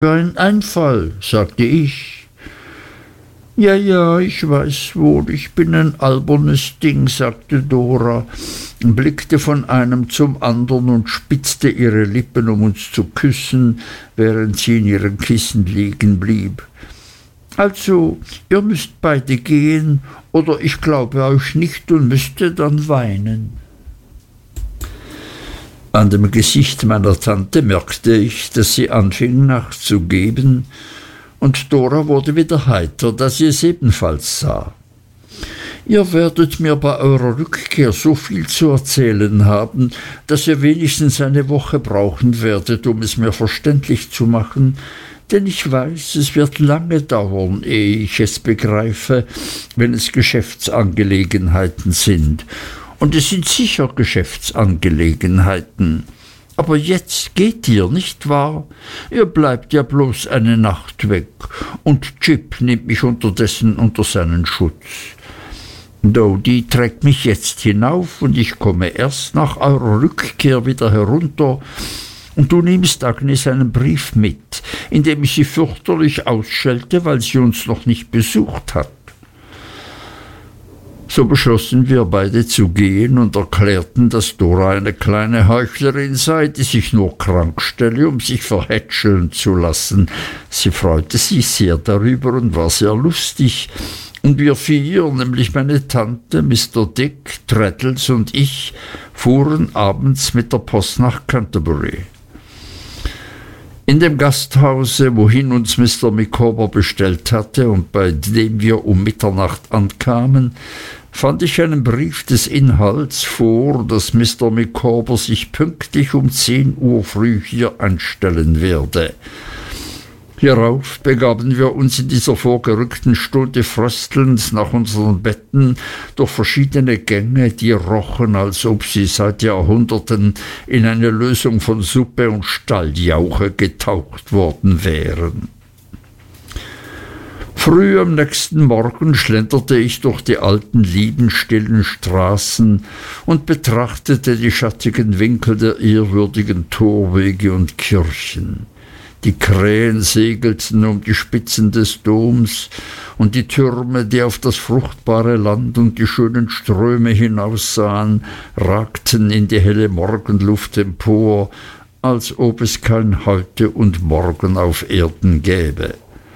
Für ein Einfall, sagte ich. Ja, ja, ich weiß wohl, ich bin ein albernes Ding, sagte Dora, blickte von einem zum andern und spitzte ihre Lippen, um uns zu küssen, während sie in ihrem Kissen liegen blieb. Also, ihr müsst beide gehen, oder ich glaube euch nicht und müsste dann weinen. An dem Gesicht meiner Tante merkte ich, dass sie anfing nachzugeben, und Dora wurde wieder heiter, da sie es ebenfalls sah. Ihr werdet mir bei eurer Rückkehr so viel zu erzählen haben, dass ihr wenigstens eine Woche brauchen werdet, um es mir verständlich zu machen, denn ich weiß, es wird lange dauern, ehe ich es begreife, wenn es Geschäftsangelegenheiten sind. Und es sind sicher Geschäftsangelegenheiten. Aber jetzt geht ihr, nicht wahr? Ihr bleibt ja bloß eine Nacht weg, und Jip nimmt mich unterdessen unter seinen Schutz. Dodie trägt mich jetzt hinauf, und ich komme erst nach eurer Rückkehr wieder herunter, und du nimmst Agnes einen Brief mit, in dem ich sie fürchterlich ausschelte, weil sie uns noch nicht besucht hat. So beschlossen wir beide zu gehen und erklärten, dass Dora eine kleine Heuchlerin sei, die sich nur krank stelle, um sich verhätscheln zu lassen. Sie freute sich sehr darüber und war sehr lustig. Und wir vier, nämlich meine Tante, Mr. Dick, Traddles und ich, fuhren abends mit der Post nach Canterbury. In dem Gasthause, wohin uns Mr. Micawber bestellt hatte und bei dem wir um Mitternacht ankamen, fand ich einen Brief des Inhalts vor, dass Mr. Micawber sich pünktlich um 10 Uhr früh hier einstellen werde. Hierauf begaben wir uns in dieser vorgerückten Stunde fröstelnd nach unseren Betten durch verschiedene Gänge, die rochen, als ob sie seit Jahrhunderten in eine Lösung von Suppe und Stalljauche getaucht worden wären. Früh am nächsten Morgen schlenderte ich durch die alten, lieben, stillen Straßen und betrachtete die schattigen Winkel der ehrwürdigen Torwege und Kirchen. Die Krähen segelten um die Spitzen des Doms, und die Türme, die auf das fruchtbare Land und die schönen Ströme hinaussahen, ragten in die helle Morgenluft empor, als ob es kein Heute und Morgen auf Erden gäbe.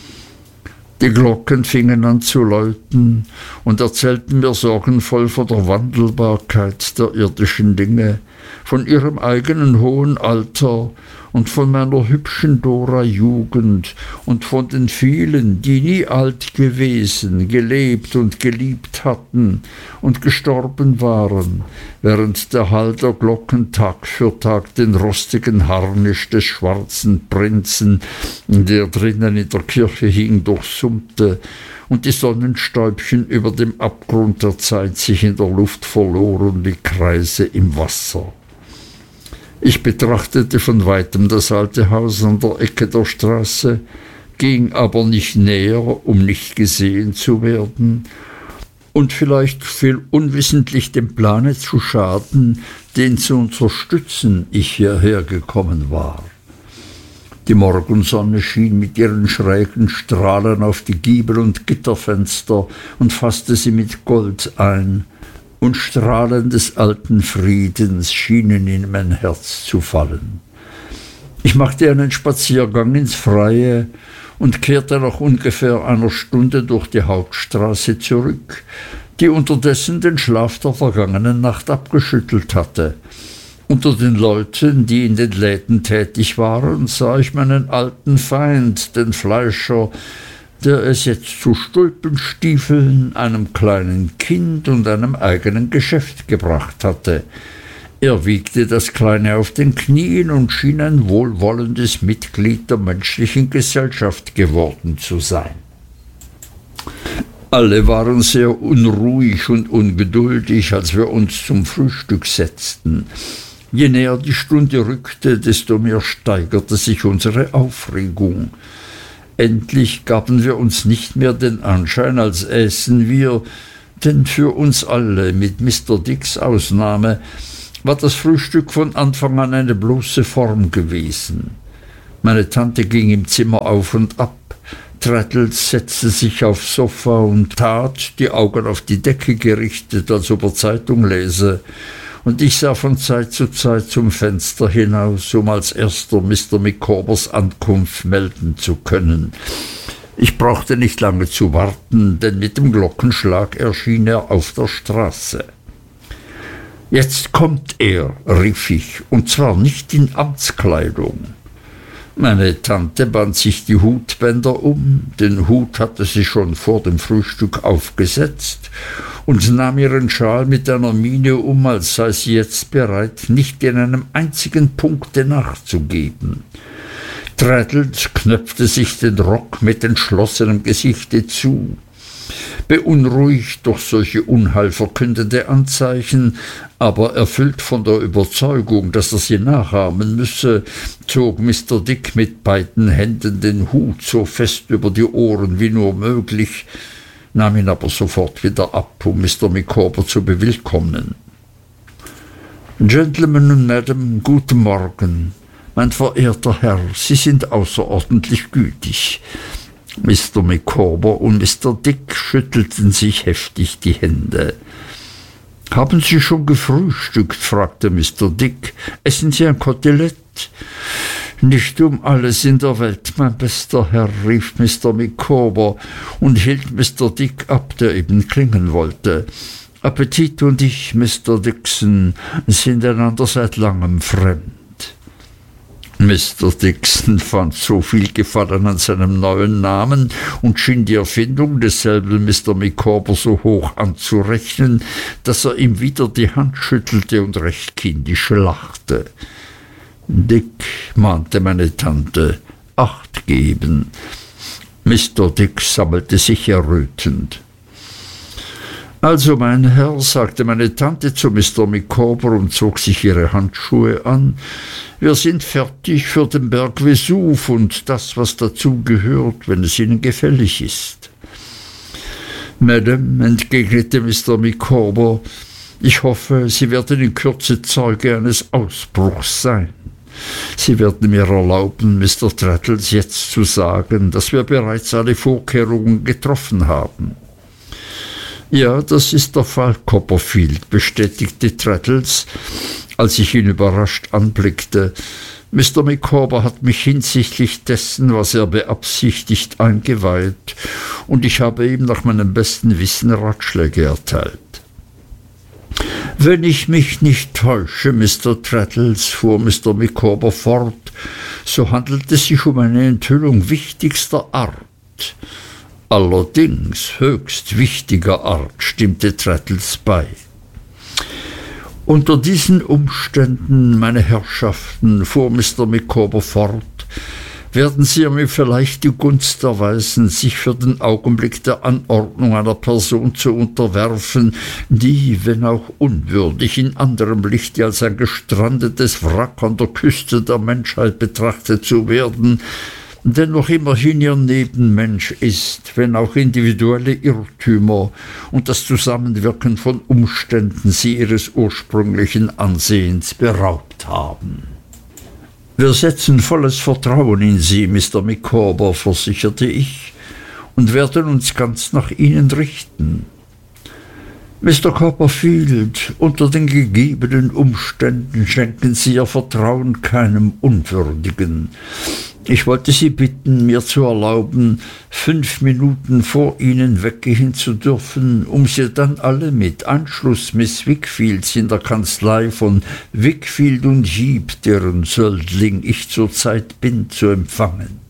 Die Glocken fingen an zu läuten und erzählten mir sorgenvoll von der Wandelbarkeit der irdischen Dinge, von ihrem eigenen hohen Alter und von meiner hübschen Dora Jugend und von den vielen, die nie alt gewesen, gelebt und geliebt hatten und gestorben waren, während der Hall der Glocken Tag für Tag den rostigen Harnisch des schwarzen Prinzen, der drinnen in der Kirche hing, durchsummte und die Sonnenstäubchen über dem Abgrund der Zeit sich in der Luft verloren wie Kreise im Wasser. Ich betrachtete von weitem das alte Haus an der Ecke der Straße, ging aber nicht näher, um nicht gesehen zu werden und vielleicht fiel unwissentlich dem Plane zu schaden, den zu unterstützen ich hierher gekommen war. Die Morgensonne schien mit ihren schrägen Strahlen auf die Giebel und Gitterfenster und fasste sie mit Gold ein, und Strahlen des alten Friedens schienen in mein Herz zu fallen. Ich machte einen Spaziergang ins Freie und kehrte nach ungefähr einer Stunde durch die Hauptstraße zurück, die unterdessen den Schlaf der vergangenen Nacht abgeschüttelt hatte. Unter den Leuten, die in den Läden tätig waren, sah ich meinen alten Feind, den Fleischer, der es jetzt zu Stulpenstiefeln, einem kleinen Kind und einem eigenen Geschäft gebracht hatte. Er wiegte das Kleine auf den Knien und schien ein wohlwollendes Mitglied der menschlichen Gesellschaft geworden zu sein. Alle waren sehr unruhig und ungeduldig, als wir uns zum Frühstück setzten. Je näher die Stunde rückte, desto mehr steigerte sich unsere Aufregung. Endlich gaben wir uns nicht mehr den Anschein, als äßen wir, denn für uns alle, mit Mr. Dicks Ausnahme, war das Frühstück von Anfang an eine bloße Form gewesen. Meine Tante ging im Zimmer auf und ab. Traddles setzte sich aufs Sofa und tat, die Augen auf die Decke gerichtet, als ob er Zeitung lese, und ich sah von Zeit zu Zeit zum Fenster hinaus, um als erster Mr. Micawbers Ankunft melden zu können. Ich brauchte nicht lange zu warten, denn mit dem Glockenschlag erschien er auf der Straße. »Jetzt kommt er«, rief ich, und zwar nicht in Amtskleidung. Meine Tante band sich die Hutbänder um, den Hut hatte sie schon vor dem Frühstück aufgesetzt, und nahm ihren Schal mit einer Miene um, als sei sie jetzt bereit, nicht in einem einzigen Punkte nachzugeben. Traddles knöpfte sich den Rock mit entschlossenem Gesichte zu. Beunruhigt durch solche unheilverkündende Anzeichen, aber erfüllt von der Überzeugung, dass er sie nachahmen müsse, zog Mr. Dick mit beiden Händen den Hut so fest über die Ohren wie nur möglich, nahm ihn aber sofort wieder ab, um Mr. Micawber zu bewillkommnen. »Gentlemen und Madam, guten Morgen. Mein verehrter Herr, Sie sind außerordentlich gütig.« Mr. Micawber und Mr. Dick schüttelten sich heftig die Hände. »Haben Sie schon gefrühstückt?« fragte Mr. Dick. »Essen Sie ein Kotelett?« »Nicht um alles in der Welt, mein bester Herr«, rief Mr. Micawber und hielt Mr. Dick ab, der eben klingen wollte. »Appetit und ich, Mr. Dixon, sind einander seit langem fremd.« Mr. Dixon fand so viel Gefallen an seinem neuen Namen und schien die Erfindung desselben Mr. Micawber so hoch anzurechnen, dass er ihm wieder die Hand schüttelte und recht kindisch lachte. »Dick«, mahnte meine Tante, »Acht geben.« Mr. Dick sammelte sich errötend. »Also, mein Herr«, sagte meine Tante zu Mr. Micawber und zog sich ihre Handschuhe an, »wir sind fertig für den Berg Vesuv und das, was dazu gehört, wenn es Ihnen gefällig ist.« »Madame«, entgegnete Mr. Micawber, »ich hoffe, Sie werden in Kürze Zeuge eines Ausbruchs sein. Sie werden mir erlauben, Mr. Traddles jetzt zu sagen, dass wir bereits alle Vorkehrungen getroffen haben.« »Ja, das ist der Fall, Copperfield«, bestätigte Traddles, als ich ihn überrascht anblickte. »Mr. Micawber hat mich hinsichtlich dessen, was er beabsichtigt, eingeweiht, und ich habe ihm nach meinem besten Wissen Ratschläge erteilt.« »Wenn ich mich nicht täusche, Mr. Traddles«, fuhr Mr. Micawber fort, »so handelt es sich um eine Enthüllung wichtigster Art.« »Allerdings höchst wichtiger Art«, stimmte Traddles bei. »Unter diesen Umständen, meine Herrschaften«, fuhr Mr. Micawber fort, »werden Sie mir vielleicht die Gunst erweisen, sich für den Augenblick der Anordnung einer Person zu unterwerfen, die, wenn auch unwürdig, in anderem Lichte als ein gestrandetes Wrack an der Küste der Menschheit betrachtet zu werden, dennoch immerhin ihr Nebenmensch ist, wenn auch individuelle Irrtümer und das Zusammenwirken von Umständen sie ihres ursprünglichen Ansehens beraubt haben.« »Wir setzen volles Vertrauen in Sie, Mr. Micawber«, versicherte ich, »und werden uns ganz nach Ihnen richten. Mr. Copperfield, unter den gegebenen Umständen schenken Sie Ihr Vertrauen keinem Unwürdigen. Ich wollte Sie bitten, mir zu erlauben, 5 Minuten vor Ihnen weggehen zu dürfen, um Sie dann alle mit Einschluss Miss Wickfields in der Kanzlei von Wickfield und Heep, deren Söldling ich zurzeit bin, zu empfangen.«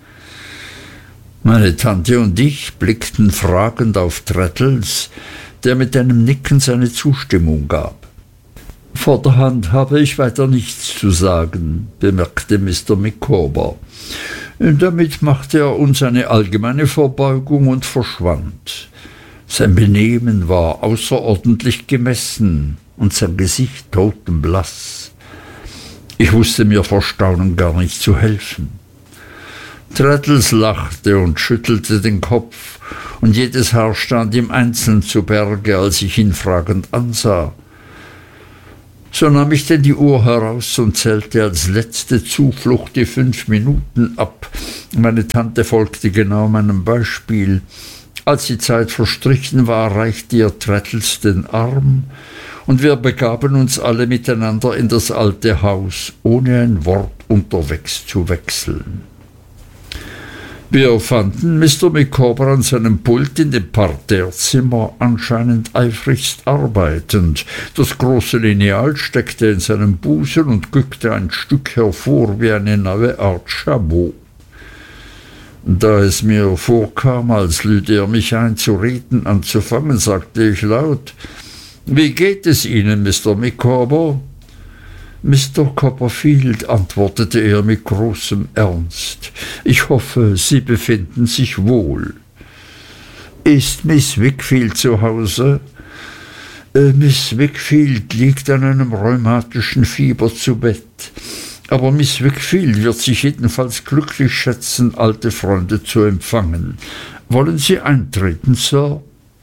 Meine Tante und ich blickten fragend auf Traddles, der mit einem Nicken seine Zustimmung gab. »Vorderhand habe ich weiter nichts zu sagen«, bemerkte Mr. Micawber. Damit machte er uns eine allgemeine Verbeugung und verschwand. Sein Benehmen war außerordentlich gemessen und sein Gesicht totenblaß. Ich wusste mir vor Staunen gar nicht zu helfen. Traddles lachte und schüttelte den Kopf, und jedes Haar stand ihm einzeln zu Berge, als ich ihn fragend ansah. So nahm ich denn die Uhr heraus und zählte als letzte Zuflucht die 5 Minuten ab. Meine Tante folgte genau meinem Beispiel. Als die Zeit verstrichen war, reichte ihr Traddles den Arm, und wir begaben uns alle miteinander in das alte Haus, ohne ein Wort unterwegs zu wechseln. Wir fanden Mr. Micawber an seinem Pult in dem Parterrezimmer anscheinend eifrigst arbeitend. Das große Lineal steckte in seinem Busen und guckte ein Stück hervor wie eine neue Art Jabot. Da es mir vorkam, als lüde er mich ein, zu reden anzufangen, sagte ich laut: »Wie geht es Ihnen, Mr. Micawber?« »Mr. Copperfield«, antwortete er mit großem Ernst, »ich hoffe, Sie befinden sich wohl.« »Ist Miss Wickfield zu Hause?« »Miss Wickfield liegt an einem rheumatischen Fieber zu Bett. Aber Miss Wickfield wird sich jedenfalls glücklich schätzen, alte Freunde zu empfangen. Wollen Sie eintreten, Sir?«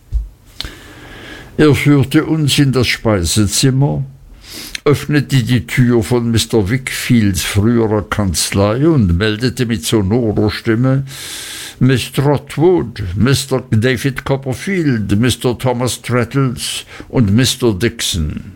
Er führte uns in das Speisezimmer, öffnete die Tür von Mr. Wickfields früherer Kanzlei und meldete mit sonorer Stimme: »Miss Trotwood, Mr. David Copperfield, Mr. Thomas Traddles und Mr. Dixon.«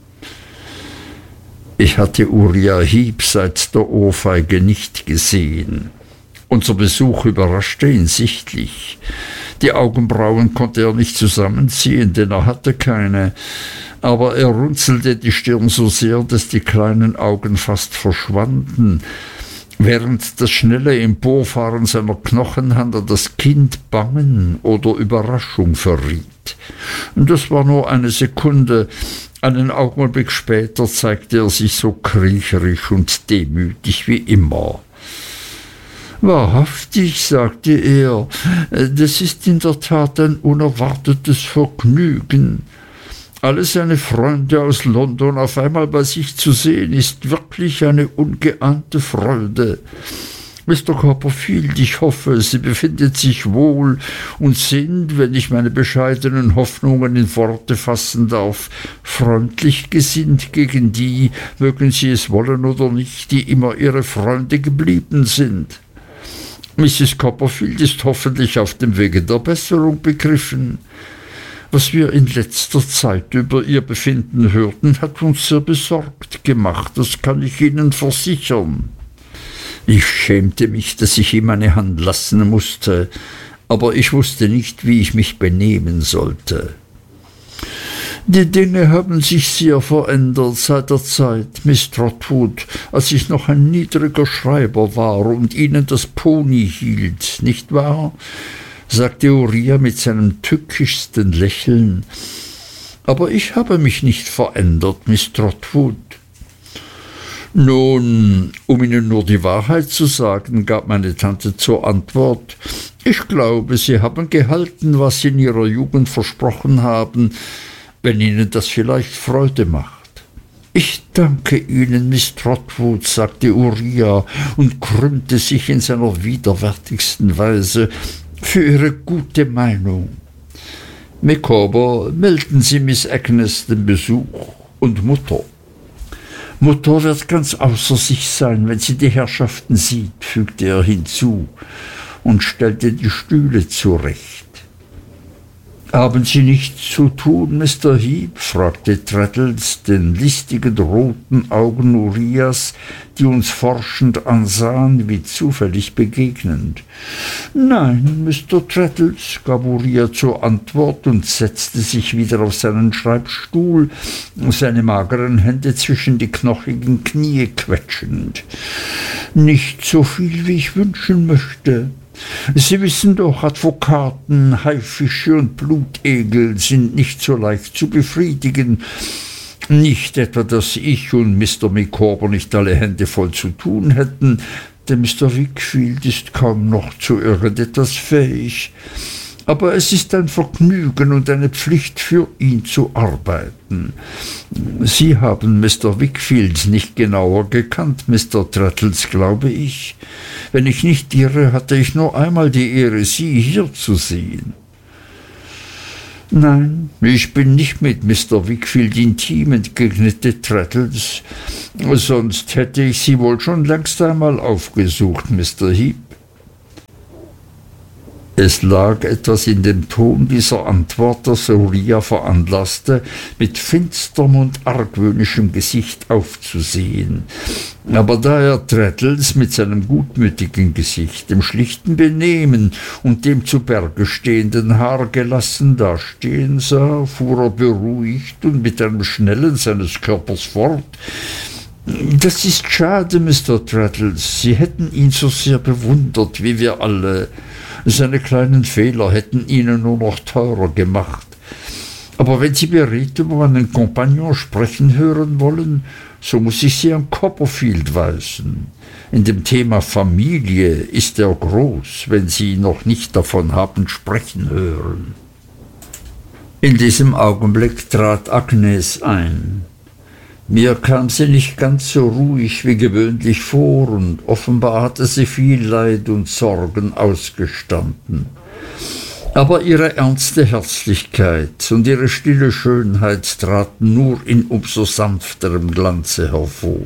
Ich hatte Uriah Heep seit der Ohrfeige nicht gesehen. Unser Besuch überraschte ihn sichtlich. Die Augenbrauen konnte er nicht zusammenziehen, denn er hatte keine, aber er runzelte die Stirn so sehr, dass die kleinen Augen fast verschwanden, während das schnelle Emporfahren seiner Knochenhand an das Kind Bangen oder Überraschung verriet. Das war nur eine Sekunde. Einen Augenblick später zeigte er sich so kriecherisch und demütig wie immer. »Wahrhaftig«, sagte er, »das ist in der Tat ein unerwartetes Vergnügen. Alle seine Freunde aus London auf einmal bei sich zu sehen, ist wirklich eine ungeahnte Freude. Mr. Copperfield, ich hoffe, Sie befinden sich wohl und sind, wenn ich meine bescheidenen Hoffnungen in Worte fassen darf, freundlich gesinnt gegen die, mögen Sie es wollen oder nicht, die immer Ihre Freunde geblieben sind. Mrs. Copperfield ist hoffentlich auf dem Wege der Besserung begriffen. Was wir in letzter Zeit über ihr Befinden hörten, hat uns sehr besorgt gemacht, das kann ich Ihnen versichern.« Ich schämte mich, dass ich ihm meine Hand lassen musste, aber ich wusste nicht, wie ich mich benehmen sollte. »Die Dinge haben sich sehr verändert seit der Zeit, Miss Trotwood, als ich noch ein niedriger Schreiber war und Ihnen das Pony hielt, nicht wahr?« sagte Uriah mit seinem tückischsten Lächeln. »Aber ich habe mich nicht verändert, Miss Trotwood.« »Nun, um Ihnen nur die Wahrheit zu sagen«, gab meine Tante zur Antwort, »ich glaube, Sie haben gehalten, was Sie in Ihrer Jugend versprochen haben, wenn Ihnen das vielleicht Freude macht.« »Ich danke Ihnen, Miss Trotwood«, sagte Uriah und krümmte sich in seiner widerwärtigsten Weise, »für Ihre gute Meinung. Micawber, melden Sie Miss Agnes den Besuch und Mutter.« »Mutter wird ganz außer sich sein, wenn sie die Herrschaften sieht«, fügte er hinzu und stellte die Stühle zurecht. »Haben Sie nichts zu tun, Mr. Heep?« fragte Traddles, den listigen roten Augen Uriahs, die uns forschend ansahen, wie zufällig begegnend. »Nein, Mr. Traddles«, gab Uriah zur Antwort und setzte sich wieder auf seinen Schreibstuhl, seine mageren Hände zwischen die knochigen Knie quetschend. »Nicht so viel, wie ich wünschen möchte. Sie wissen doch, Advokaten, Haifische und Blutegel sind nicht so leicht zu befriedigen. Nicht etwa, dass ich und Mr. Micawber nicht alle Hände voll zu tun hätten, denn Mr. Wickfield ist kaum noch zu irgendetwas fähig. Aber es ist ein Vergnügen und eine Pflicht für ihn zu arbeiten. Sie haben Mr. Wickfield nicht genauer gekannt, Mr. Traddles, glaube ich. Wenn ich nicht irre, hatte ich nur einmal die Ehre, Sie hier zu sehen.« Nein, ich bin nicht mit Mr. Wickfield intim, entgegnete Traddles, sonst hätte ich Sie wohl schon längst einmal aufgesucht, Mr. Heep. Es lag etwas in dem Ton dieser Antwort, das Uriah veranlasste, mit finsterem und argwöhnischem Gesicht aufzusehen. Aber da er Traddles mit seinem gutmütigen Gesicht, dem schlichten Benehmen und dem zu Berge stehenden Haar gelassen dastehen sah, fuhr er beruhigt und mit einem Schnellen seines Körpers fort: »Das ist schade, Mr. Traddles. Sie hätten ihn so sehr bewundert, wie wir alle. Seine kleinen Fehler hätten Ihnen nur noch teurer gemacht. Aber wenn Sie beredt über meinen Kompagnon sprechen hören wollen, so muss ich Sie an Copperfield weisen. In dem Thema Familie ist er groß, wenn Sie ihn noch nicht davon haben sprechen hören.« In diesem Augenblick trat Agnes ein. Mir kam sie nicht ganz so ruhig wie gewöhnlich vor, und offenbar hatte sie viel Leid und Sorgen ausgestanden. Aber ihre ernste Herzlichkeit und ihre stille Schönheit traten nur in umso sanfterem Glanze hervor.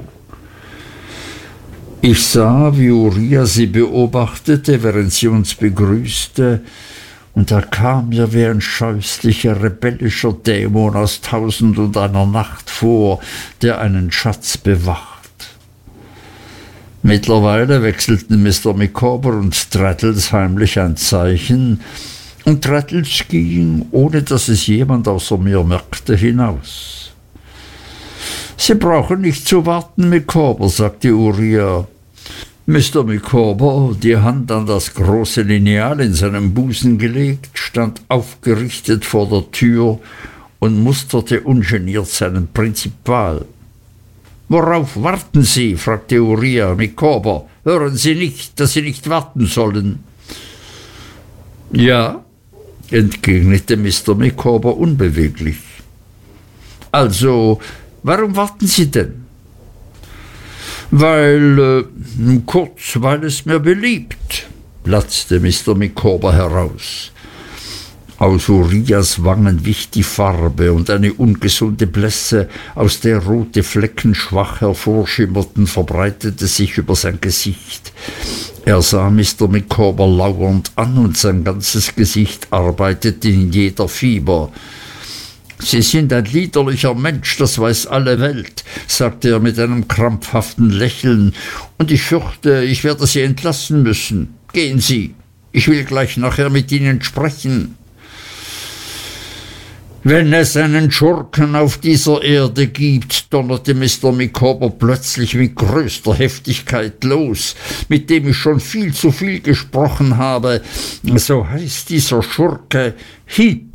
Ich sah, wie Uriah sie beobachtete, während sie uns begrüßte, und er kam mir wie ein scheußlicher, rebellischer Dämon aus 1001 Nacht vor, der einen Schatz bewacht. Mittlerweile wechselten Mr. Micawber und Traddles heimlich ein Zeichen, und Traddles ging, ohne dass es jemand außer mir merkte, hinaus. »Sie brauchen nicht zu warten, Micawber«, sagte Uriah. Mr. Micawber, die Hand an das große Lineal in seinem Busen gelegt, stand aufgerichtet vor der Tür und musterte ungeniert seinen Prinzipal. »Worauf warten Sie?« fragte Uriah Micawber. »Hören Sie nicht, dass Sie nicht warten sollen?« »Ja«, entgegnete Mr. Micawber unbeweglich. »Also, warum warten Sie denn?« »Weil es mir beliebt«, platzte Mr. Micawber heraus. Aus Uriahs Wangen wich die Farbe, und eine ungesunde Blässe, aus der rote Flecken schwach hervorschimmerten, verbreitete sich über sein Gesicht. Er sah Mr. Micawber lauernd an, und sein ganzes Gesicht arbeitete in jeder Fiber. »Sie sind ein liederlicher Mensch, das weiß alle Welt«, sagte er mit einem krampfhaften Lächeln, »und ich fürchte, ich werde Sie entlassen müssen. Gehen Sie, ich will gleich nachher mit Ihnen sprechen.« »Wenn es einen Schurken auf dieser Erde gibt«, donnerte Mr. Micawber plötzlich mit größter Heftigkeit los, »mit dem ich schon viel zu viel gesprochen habe, so heißt dieser Schurke Heep.«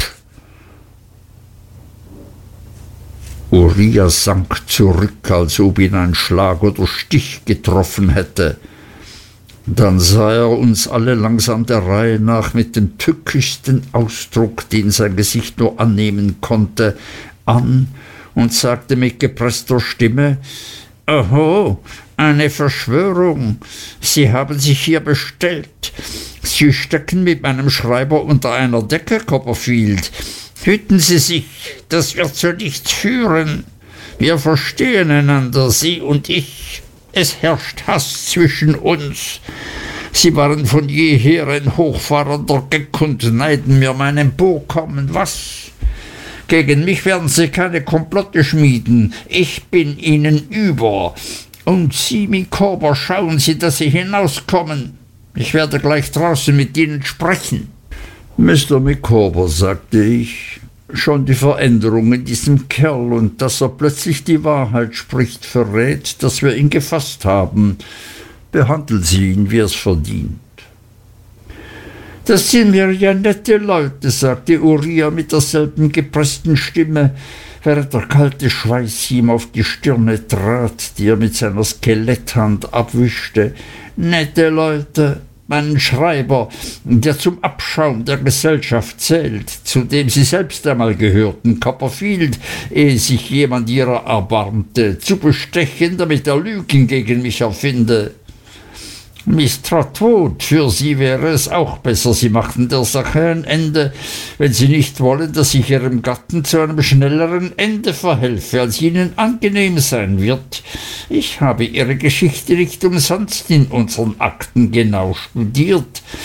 Uriah sank zurück, als ob ihn ein Schlag oder Stich getroffen hätte. Dann sah er uns alle langsam der Reihe nach mit dem tückischsten Ausdruck, den sein Gesicht nur annehmen konnte, an und sagte mit gepresster Stimme: »Oho, eine Verschwörung. Sie haben sich hier bestellt. Sie stecken mit meinem Schreiber unter einer Decke, Copperfield. Hüten Sie sich, das wird zu nichts führen. Wir verstehen einander, Sie und ich. Es herrscht Hass zwischen uns. Sie waren von jeher ein hochfahrender Geck und neiden mir mein Emporkommen. Was? Gegen mich werden Sie keine Komplotte schmieden. Ich bin Ihnen über. Und Sie, Micawber, schauen Sie, dass Sie hinauskommen. Ich werde gleich draußen mit Ihnen sprechen.« »Mr. Micawber«, sagte ich, »schon die Veränderung in diesem Kerl und dass er plötzlich die Wahrheit spricht, verrät, dass wir ihn gefasst haben. Behandeln Sie ihn, wie er es verdient.« »Das sind mir ja nette Leute«, sagte Uriah mit derselben gepressten Stimme, während der kalte Schweiß ihm auf die Stirne trat, die er mit seiner Skeletthand abwischte. »Nette Leute. Meinen Schreiber, der zum Abschaum der Gesellschaft zählt, zu dem Sie selbst einmal gehörten, Copperfield, ehe sich jemand Ihrer erbarmte, zu bestechen, damit er Lügen gegen mich erfinde.« Miss Trotwood, für Sie wäre es auch besser, Sie machten der Sache ein Ende, wenn Sie nicht wollen, dass ich Ihrem Gatten zu einem schnelleren Ende verhelfe, als Ihnen angenehm sein wird. Ich habe Ihre Geschichte nicht umsonst in unseren Akten genau studiert.